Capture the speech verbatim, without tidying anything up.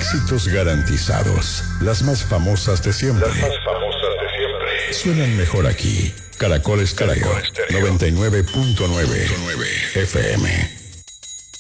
Éxitos garantizados. Las más famosas de siempre. Las más famosas de siempre. Suenan mejor aquí. Caracol Estéreo. noventa y nueve punto nueve F M.